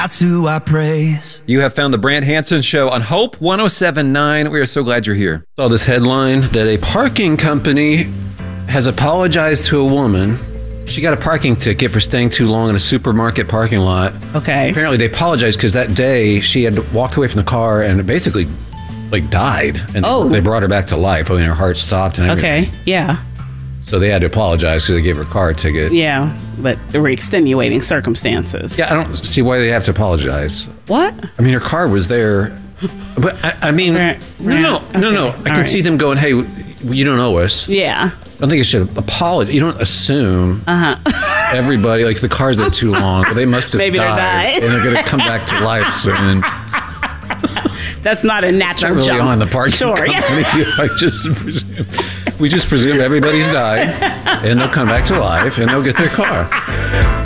That's who I praise. You have found the Brant Hansen Show on Hope 107.9. We are so glad you're here. Saw this headline that a parking company has apologized to a woman. She got a parking ticket for staying too long in a supermarket parking lot. Okay. Apparently they apologized because that day she had walked away from the car and basically died. And they brought her back to life. I mean, her heart stopped and everything. Okay, yeah. So they had to apologize because they gave her a car ticket. Yeah, but there were extenuating circumstances. Yeah, I don't see why they have to apologize. What? I mean, her car was there. But, I mean, no. I can see them going, hey, you don't owe us. Yeah. I don't think it should apologize. You don't assume everybody, like the car's there too long. But they must have Maybe died. And they're going to come back to life soon. That's not a natural it's not really jump. on the parking company. We just presume everybody's died, and they'll come back to life, and they'll get their car.